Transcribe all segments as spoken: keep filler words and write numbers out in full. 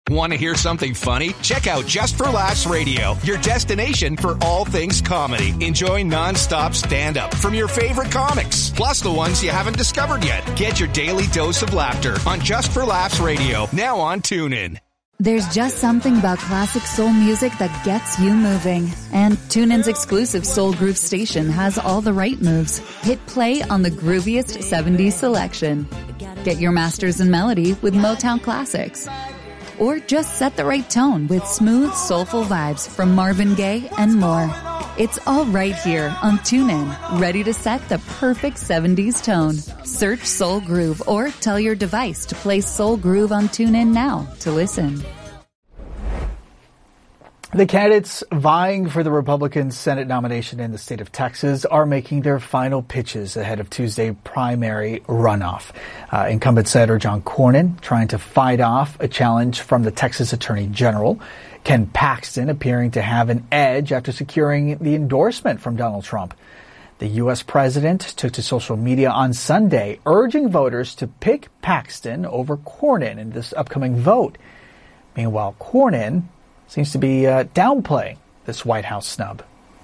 Want to hear something funny? Check out Just for Laughs Radio, your destination for all things comedy. Enjoy nonstop stand-up from your favorite comics, plus the ones you haven't discovered yet. Get your daily dose of laughter on Just for Laughs Radio, now on TuneIn. There's just something about classic soul music that gets you moving. And TuneIn's exclusive Soul Groove station has all the right moves. Hit play on the grooviest seventies selection. Get your masters in melody with Motown classics. Or just set the right tone with smooth, soulful vibes from Marvin Gaye and more. It's all right here on TuneIn, ready to set the perfect seventies tone. Search Soul Groove or tell your device to play Soul Groove on TuneIn now to listen. The candidates vying for the Republican Senate nomination in the state of Texas are making their final pitches ahead of Tuesday primary runoff. Uh, incumbent Senator John Cornyn trying to fight off a challenge from the Texas Attorney General. Ken Paxton appearing to have an edge after securing the endorsement from Donald Trump. The U S president took to social media on Sunday, urging voters to pick Paxton over Cornyn in this upcoming vote. Meanwhile, Cornyn seems to be uh, downplaying this White House snub.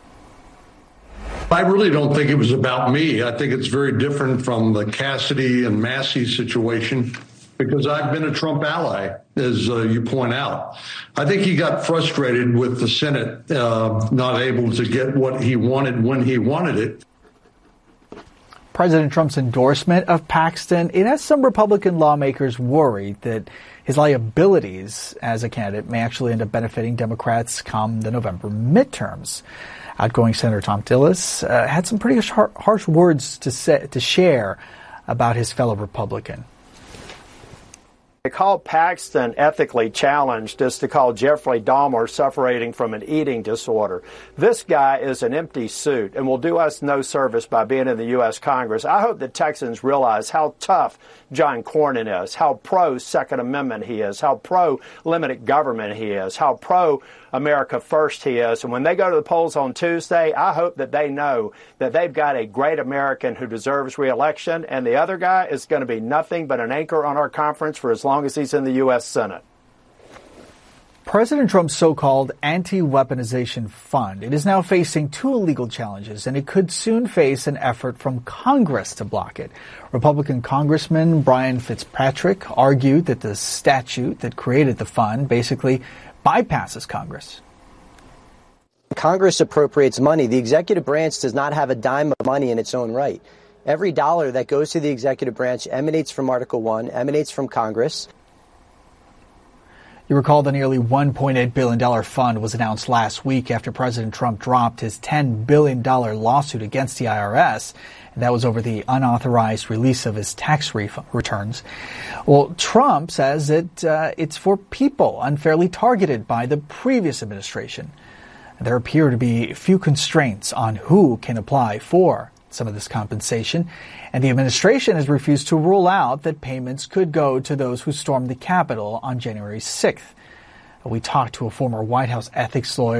I really don't think it was about me. I think it's very different from the Cassidy and Massey situation because I've been a Trump ally, as uh, you point out. I think he got frustrated with the Senate uh, not able to get what he wanted when he wanted it. President Trump's endorsement of Paxton, it has some Republican lawmakers worried that his liabilities as a candidate may actually end up benefiting Democrats come the November midterms. Outgoing Senator Tom Tillis uh, had some pretty har- harsh words to say, to share about his fellow Republican. To call Paxton ethically challenged is to call Jeffrey Dahmer suffering from an eating disorder. This guy is an empty suit and will do us no service by being in the U S Congress. I hope that Texans realize how tough John Cornyn is, how pro-Second Amendment he is, how pro-limited government he is, how pro-America First he is. And when they go to the polls on Tuesday, I hope that they know that they've got a great American who deserves re-election, and the other guy is going to be nothing but an anchor on our conference for as long as he's in the U S Senate. President Trump's so-called anti-weaponization fund, it is now facing two illegal challenges, and it could soon face an effort from Congress to block it. Republican Congressman Brian Fitzpatrick argued that the statute that created the fund basically bypasses Congress. Congress appropriates money. The executive branch does not have a dime of money in its own right. Every dollar that goes to the executive branch emanates from Article one, emanates from Congress. You recall the nearly one point eight billion dollars fund was announced last week after President Trump dropped his ten billion dollars lawsuit against the I R S. And that was over the unauthorized release of his tax refund returns. Well, Trump says that uh, it's for people unfairly targeted by the previous administration. There appear to be few constraints on who can apply for some of this compensation, and the administration has refused to rule out that payments could go to those who stormed the Capitol on January sixth. We talked to a former White House ethics lawyer